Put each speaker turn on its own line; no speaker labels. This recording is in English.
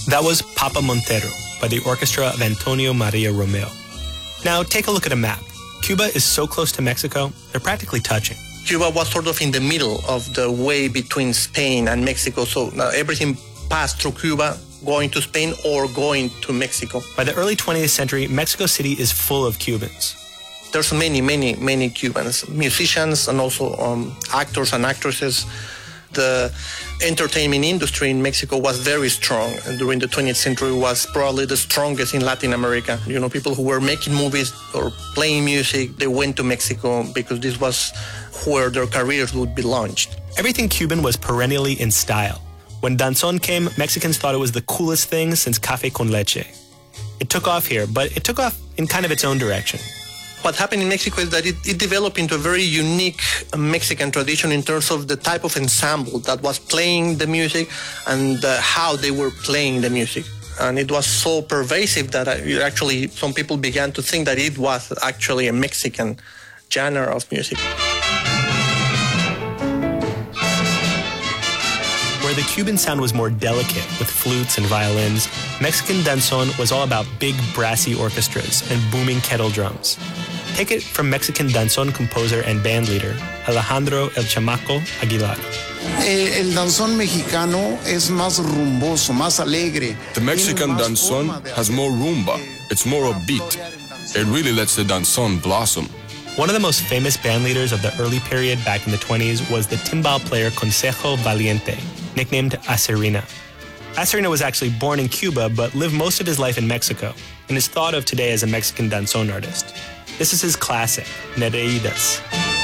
That was Papa Montero by the orchestra of Antonio Maria Romeo. Now take a look at a map. Cuba is so close to Mexico, they're practically touching.
Cuba was sort of in the middle of the way between Spain and Mexico, so everything passed through Cuba, going to Spain or going to Mexico.
By the early 20th century, Mexico City is full of Cubans.
There's many Cubans, musicians and also actors and actresses. The entertainment industry in Mexico was very strong, and during the 20th century was probably the strongest in Latin America. You know, people who were making movies or playing music, they went to Mexico because this was where their careers would be launched.
Everything Cuban was perennially in style. When danzón came, Mexicans thought it was the coolest thing since café con leche. It took off here, but it took off in kind of its own direction.
What happened in Mexico is that it developed into a very unique Mexican tradition in terms of the type of ensemble that was playing the music and how they were playing the music. And it was so pervasive that actually some people began to think that it was actually a Mexican genre of music.
Where the Cuban sound was more delicate with flutes and violins, Mexican danzón was all about big brassy orchestras and booming kettle drums. Take it from Mexican danzón composer and bandleader Alejandro El Chamaco Aguilar.
El danzón mexicano es más rumboso, más alegre.
The Mexican danzón has more rumba. It's more upbeat. It really lets the danzón blossom.
One of the most famous bandleaders of the early period back in the 20s was the timbal player Consejo Valiente, nicknamed Acerina. Acerina was actually born in Cuba but lived most of his life in Mexico and is thought of today as a Mexican danzón artist. This is his classic, Nereidas.